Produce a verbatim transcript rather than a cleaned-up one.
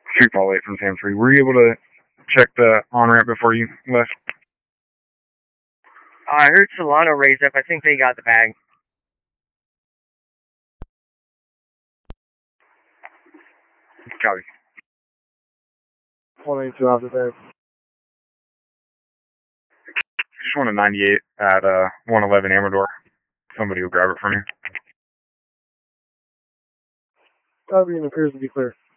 Street Ball eight from Sam three. Were you able to check the on-ramp before you left? Uh, I heard Solano raised up. I think they got the bag. Copy. one eighty-two after there. Just want a ninety-eight at uh, one eleven Amador. Somebody will grab it from you. Copy and appears to be clear.